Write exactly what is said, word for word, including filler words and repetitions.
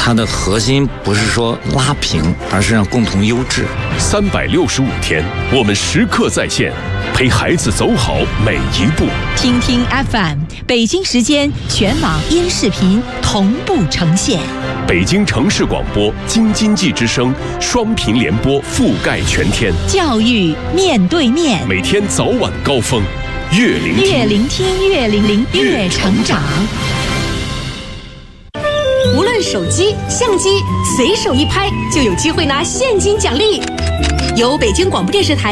它的核心不是说拉平，而是让共同优质。 三百六十五天，我们时刻在线，陪孩子走好每一步。 听听 F M， 北京时间全网音视频同步呈现。 北京城市广播、京津冀之声双频联播覆盖全天。 教育面对面， 每天早晚高峰，越聆听越聆听越聆听越成长。 无论手机、相机，随手一拍就有机会拿现金奖励。由北京广播电视台